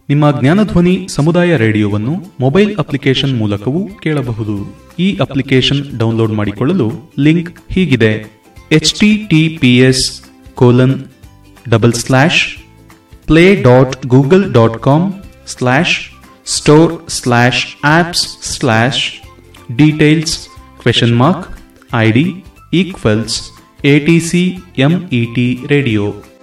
ನಿಮ್ಮ ಜ್ಞಾನಧ್ವನಿ ಸಮುದಾಯ ರೇಡಿಯೋವನ್ನು mobile application ಮೂಲಕವೂ ಕೇಳಬಹುದು. ಈ ಅಪ್ಲಿಕೇಶನ್ ಡೌನ್ಲೋಡ್ ಮಾಡಿಕೊಳ್ಳಲು ಲಿಂಕ್ ಹೀಗಿದೆ: https://play.google.com/store/apps/details ?id=ATCMET radio.